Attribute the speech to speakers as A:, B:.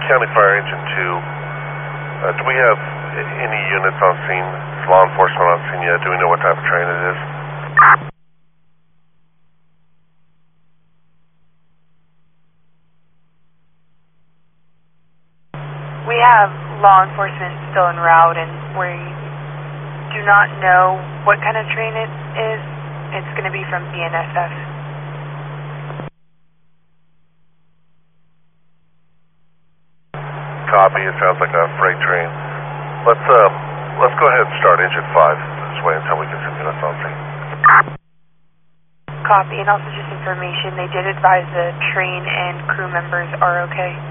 A: County Fire Engine 2. Do we have any units on scene? Is law enforcement on scene yet? Do we know what type of train it is?
B: We have law enforcement still en route, and we do not know what kind of train it is. It's going to be from BNSF.
A: Copy. It sounds like a freight train. Let's go ahead and start engine 5 this way until we get some units on scene.
B: Copy. And also just information, they did advise the train and crew members are okay.